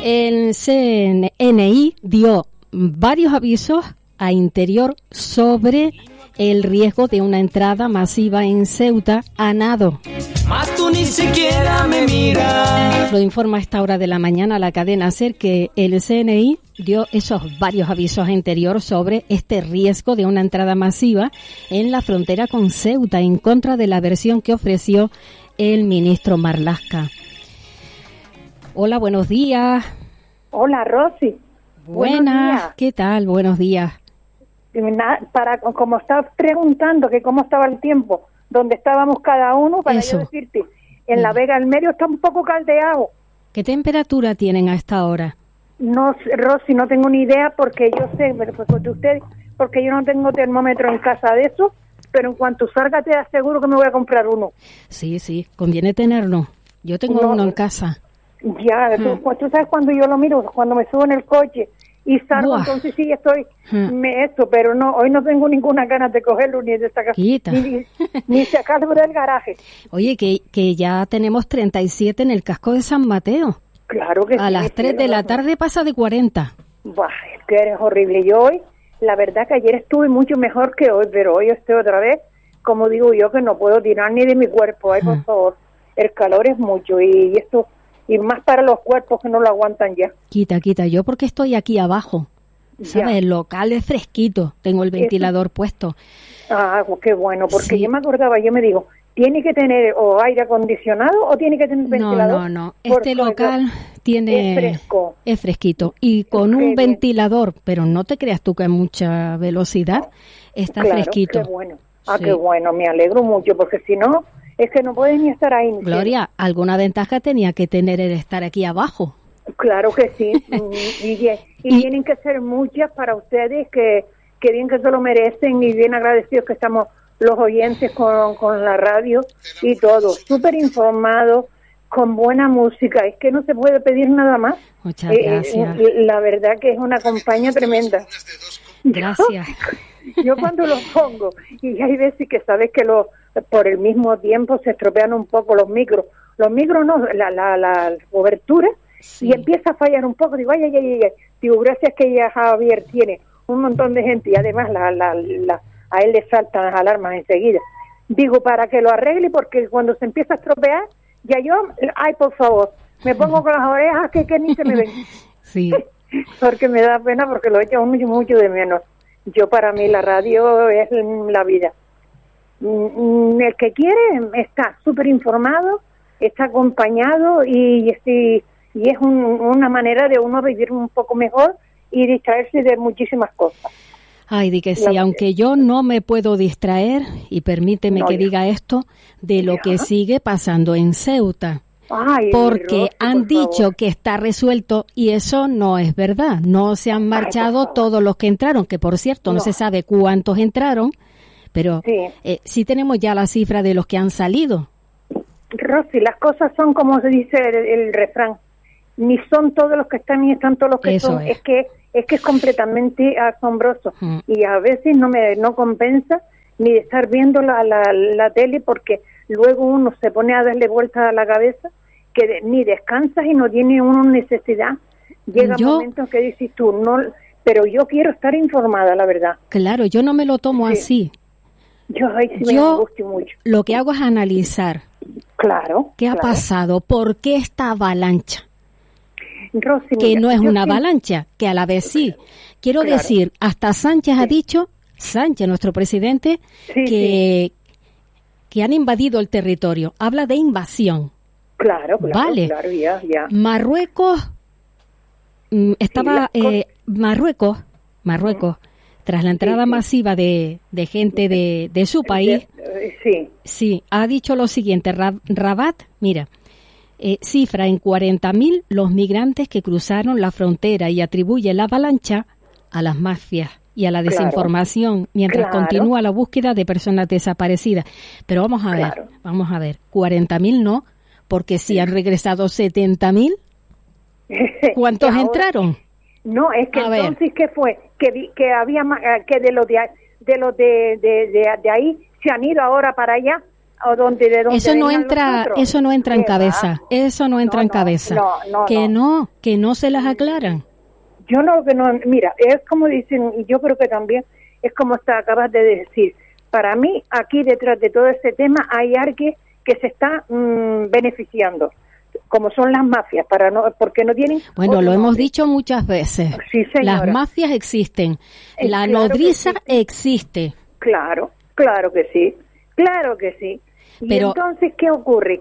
El CNI dio varios avisos a Interior sobre el riesgo de una entrada masiva en Ceuta a nado. Más tú ni siquiera me miras. Lo informa a esta hora de la mañana la cadena SER que el CNI dio esos varios avisos a Interior sobre este riesgo de una entrada masiva en la frontera con Ceuta, en contra de la versión que ofreció el ministro Marlaska. Hola, buenos días. Hola, Rosy. Buenas, ¿qué tal? Buenos días. Como estabas preguntando que cómo estaba el tiempo, donde estábamos cada uno, para Eso. yo decirte, en La Vega del Medio está un poco caldeado. ¿Qué temperatura tienen a esta hora? No, Rosy, no tengo ni idea porque yo sé, porque yo no tengo termómetro en casa de eso, pero en cuanto salga te aseguro que me voy a comprar uno. Sí, conviene tenerlo. Yo tengo uno en casa. Ya, tú sabes cuando yo lo miro, cuando me subo en el coche y salgo, Buah. entonces sí estoy, pero no, hoy no tengo ninguna ganas de cogerlo ni de sacar, ni sacarlo del garaje. Oye, que ya tenemos 37 en el casco de San Mateo. Claro que sí. A las 3 de la tarde pasa de 40. Buah, es que eres horrible. Yo hoy, la verdad que ayer estuve mucho mejor que hoy, pero hoy estoy otra vez, como digo yo, que no puedo tirar ni de mi cuerpo. Ay, por favor, el calor es mucho y esto... Y más para los cuerpos que no lo aguantan ya. Quita, yo porque estoy aquí abajo, ¿sabes? Ya. El local es fresquito, tengo el ventilador puesto. Ah, qué bueno, porque Sí. yo me acordaba, yo me digo, ¿tiene que tener o aire acondicionado o tiene que tener ventilador? No, Porque este local tiene... es fresco. Es fresquito y con Qué un bien. ventilador, pero no te creas tú que a mucha velocidad, está Claro, fresquito. qué bueno. Ah, Sí. qué bueno, me alegro mucho, porque si no, es que no puedes ni estar ahí. Gloria, alguna ventaja tenía que tener el estar aquí abajo. Claro que sí, y tienen que ser muchas para ustedes que bien que se lo merecen y bien agradecidos que estamos los oyentes con la radio y todo, súper informados, con buena música, es que no se puede pedir nada más. Muchas gracias. La verdad que es una compañía tremenda. Gracias. Yo cuando los pongo, y hay veces que sabes que por el mismo tiempo se estropean un poco los micros no, la cobertura, Sí. y empieza a fallar un poco, digo, ay, digo, gracias que ya Javier tiene un montón de gente, y además a él le saltan las alarmas enseguida, digo, para que lo arregle, porque cuando se empieza a estropear, ya yo, ay, por favor, me pongo con las orejas que ni se me ven. Sí. Porque me da pena, porque lo echo mucho de menos. Yo, para mí, la radio es la vida. El que quiere está súper informado, está acompañado y es una manera de uno vivir un poco mejor y distraerse de muchísimas cosas. Ay, di que sí, aunque yo no me puedo distraer, y permíteme que diga esto, de lo que sigue pasando en Ceuta. Ay, Porque Rosy, han por dicho favor. que está resuelto y eso no es verdad. No se han marchado todos los que entraron, que por cierto no se sabe cuántos entraron, pero sí tenemos ya la cifra de los que han salido. Rosy, las cosas son como se dice el refrán, ni son todos los que están ni están todos los que Eso son, es. es que es completamente asombroso y a veces no compensa ni de estar viendo la tele, porque luego uno se pone a darle vueltas a la cabeza que ni descansas y no tiene uno necesidad. Llega momentos que dices tú, no, pero yo quiero estar informada, la verdad. Claro, yo no me lo tomo así. Yo me angustio mucho. Lo que hago es analizar. Claro. ¿Qué ha pasado? ¿Por qué esta avalancha? Rosy, que mira, no es yo una sí- avalancha, que a la vez sí. Quiero Claro. decir, hasta Sánchez ha dicho, Sánchez, nuestro presidente, que han invadido el territorio. Habla de invasión. Claro, Vale. claro, ya. Marruecos, Marruecos, tras la entrada masiva de gente de su país, sí, ha dicho lo siguiente, Rabat, mira, cifra en 40.000 los migrantes que cruzaron la frontera y atribuye la avalancha a las mafias y a la desinformación mientras continúa la búsqueda de personas desaparecidas. Pero vamos a ver, 40.000 no, porque si han regresado 70.000, ¿cuántos entraron? No, es que A entonces, ¿qué fue? Que había que de los de ahí se han ido ahora para allá, o donde de dónde eso no entra en cabeza. Eso no entra en cabeza. Que no se las aclaran. Yo no, mira, es como dicen, y yo creo que también es como acabas de decir. Para mí, aquí detrás de todo este tema hay alguien que se está beneficiando, como son las mafias, porque no tienen... Bueno, lo hemos dicho muchas veces. Sí, señora. Las mafias existen. La nodriza existe. Claro que sí. Y pero, entonces, ¿qué ocurre?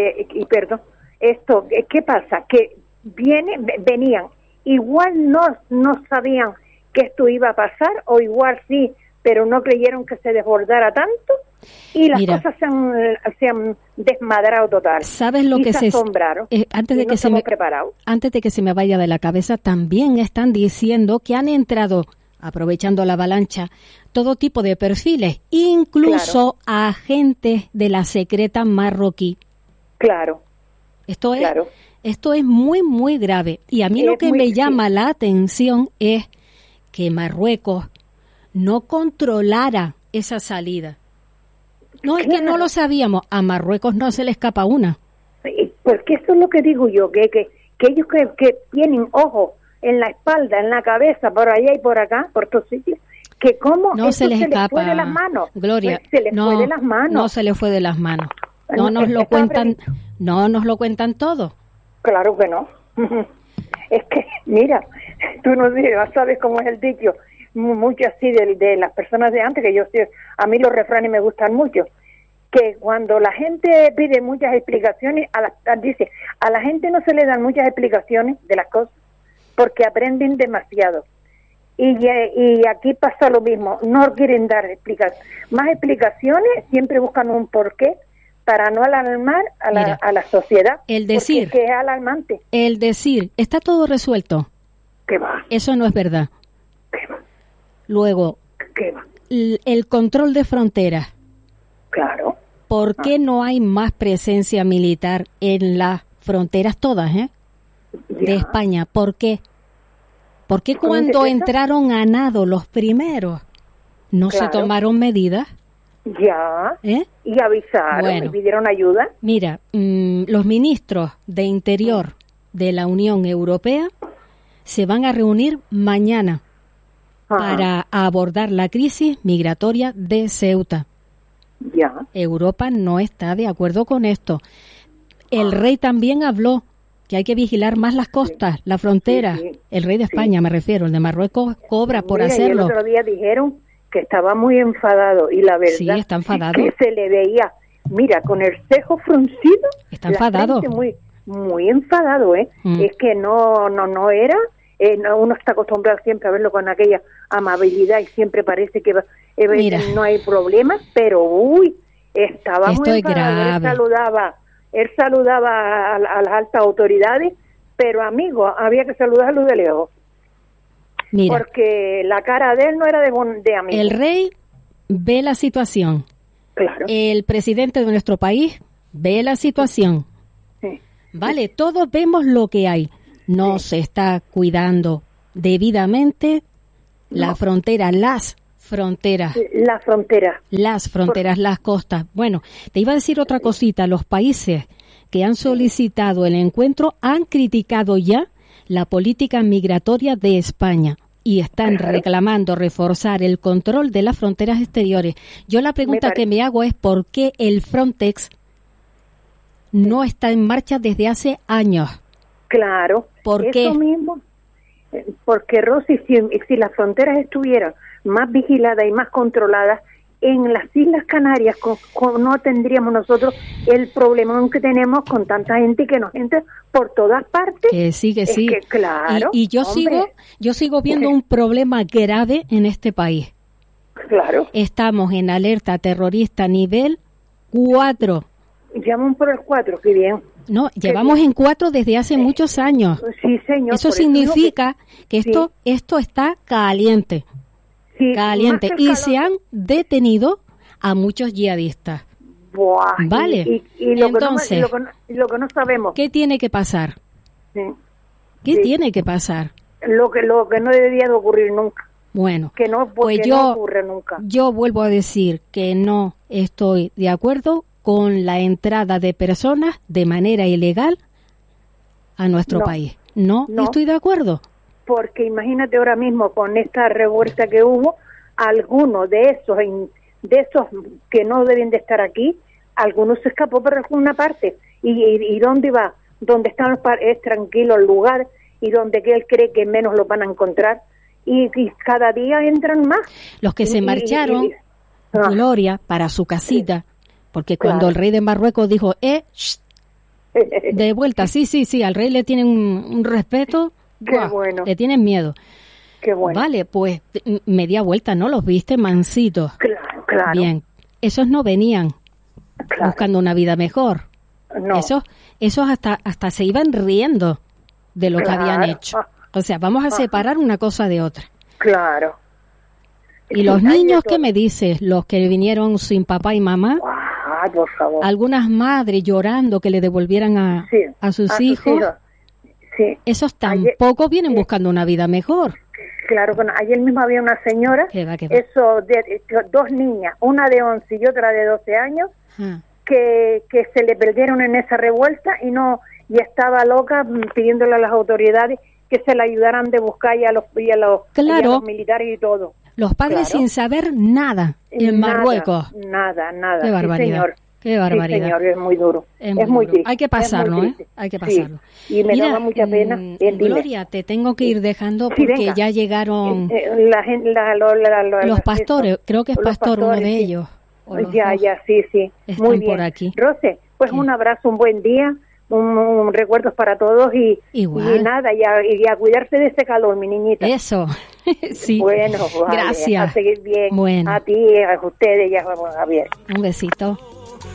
¿Qué pasa? Que venían, igual no sabían que esto iba a pasar, o igual sí, pero no creyeron que se desbordara tanto, y las cosas se han desmadrado total. ¿Sabes lo que se asombraron? Antes de que se me vaya de la cabeza, también están diciendo que han entrado, aprovechando la avalancha, todo tipo de perfiles, incluso agentes de la secreta marroquí. Claro. Esto es muy, muy grave. Y a mí lo que me llama la atención es que Marruecos no controlara esa salida. No, es que no lo sabíamos. A Marruecos no se le escapa una. Porque eso es lo que digo yo, que ellos que tienen ojos en la espalda, en la cabeza, por allá y por acá, por todos sitios, que cómo no se les escapa, fue de las manos. Gloria, se les fue de las manos. No se les fue de las manos. No nos lo cuentan todo. Claro que no. Es que, mira, tú no sabes cómo es el dicho, mucho así de las personas de antes, que a mí los refranes me gustan mucho, que cuando la gente pide muchas explicaciones, dice, a la gente no se le dan muchas explicaciones de las cosas, porque aprenden demasiado. Y aquí pasa lo mismo, no quieren dar más explicaciones, siempre buscan un porqué para no alarmar a la sociedad. El decir, que es alarmante. El decir, está todo resuelto. ¿Qué va? Eso no es verdad. ¿Qué va? Luego, ¿qué va? El control de fronteras. Claro. ¿Por qué no hay más presencia militar en las fronteras todas, de España? ¿Por qué? ¿Por qué cuando entraron a nado los primeros no se tomaron medidas? Y avisaron y pidieron ayuda. Mira, los ministros de Interior de la Unión Europea se van a reunir mañana para abordar la crisis migratoria de Ceuta. Europa no está de acuerdo con esto. El rey también habló que hay que vigilar más las costas, la frontera. El rey de España, me refiero, el de Marruecos cobra por hacerlo. El otro día dijeron que estaba muy enfadado, y la verdad está enfadado. Que se le veía, mira, con el cejo fruncido, está enfadado, muy, muy enfadado, Es que no era, uno está acostumbrado siempre a verlo con aquella amabilidad y siempre parece que no hay problema, pero estaba esto muy enfadado. Él saludaba a las altas autoridades, pero amigo, había que saludarlo de lejos. Mira, porque la cara de él no era de amigo. El rey ve la situación. Claro. El presidente de nuestro país ve la situación. Sí. Vale, todos vemos lo que hay. No se está cuidando debidamente las fronteras. Las fronteras, las costas. Bueno, te iba a decir otra cosita. Los países que han solicitado el encuentro han criticado ya la política migratoria de España y están reclamando reforzar el control de las fronteras exteriores. Yo la pregunta que me hago es ¿por qué el Frontex no está en marcha desde hace años? Claro, ¿por qué? Eso mismo, porque Rosy, si las fronteras estuvieran más vigiladas y más controladas, en las Islas Canarias no tendríamos nosotros el problemón que tenemos con tanta gente que nos entra por todas partes. Que sí. Que, claro. Y yo sigo viendo un problema grave en este país. Claro. Estamos en alerta terrorista nivel 4. Llamamos por el 4, qué bien. No, llevamos en 4 desde hace muchos años. Sí, señor. Eso significa que esto está caliente. Sí, caliente. Y se han detenido a muchos yihadistas. Buah, vale. Y entonces, lo que no sabemos. ¿Qué tiene que pasar? Sí. ¿Qué tiene que pasar? Lo que no debería de ocurrir nunca. Bueno, que no, pues no ocurre nunca. Yo vuelvo a decir que no estoy de acuerdo con la entrada de personas de manera ilegal a nuestro país. No estoy de acuerdo. Porque imagínate ahora mismo con esta revuelta que hubo, algunos de esos que no deben de estar aquí, algunos se escapó por alguna parte. ¿Y dónde va? Donde están es tranquilo el lugar y donde él cree que menos lo van a encontrar. Y cada día entran más. Los que se marcharon, Gloria, para su casita, porque cuando el rey de Marruecos dijo, de vuelta, sí, al rey le tienen un respeto, qué bueno. Le tienen miedo. Qué bueno. Vale, pues media vuelta, ¿no? Los viste mansitos. Claro. Bien, esos no venían buscando una vida mejor. No. Esos hasta se iban riendo de lo que habían hecho. O sea, vamos a separar una cosa de otra. Claro. Y los niños, ¿qué me dices? Los que vinieron sin papá y mamá. Ay, por favor. Algunas madres llorando que le devolvieran a sus hijos. Sí. Esos tampoco vienen buscando una vida mejor. Claro, ayer mismo había una señora, dos niñas, una de 11 y otra de 12 años, que se le perdieron en esa revuelta y estaba loca pidiéndole a las autoridades que se la ayudaran de buscar y a los militares y todo. Los padres sin saber nada en Marruecos. Nada. Qué barbaridad. Sí, señor. Qué barbaridad. Sí, señor, es muy duro. Es muy duro. Hay que pasarlo, Hay que pasarlo. Sí. Y me daba mucha pena. Gloria, te tengo que ir dejando porque ya llegaron los pastores. Creo que es pastor uno de ellos. Ya, sí. Están muy bien. Por aquí. Rose, pues un abrazo, un buen día. Recuerdos para todos y nada, y a cuidarse de ese calor, mi niñita. Eso, sí. Bueno, vale, gracias. A seguir bien. Bueno. A ti, a ustedes y a Javier. Un besito.